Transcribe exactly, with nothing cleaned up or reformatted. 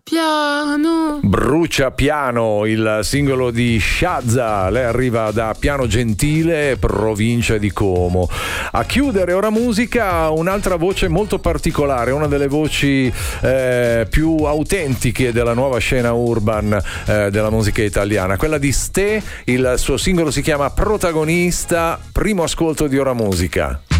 piano. Brucia piano, il singolo di Shazza. Lei arriva da Piano Gentile, provincia di Como. A chiudere Ora Musica, un'altra voce molto particolare, una delle voci eh, più autentiche della nuova scena urban eh, della musica italiana, quella di Ste. Il suo singolo si chiama Protagonista. Primo ascolto di Ora Musica.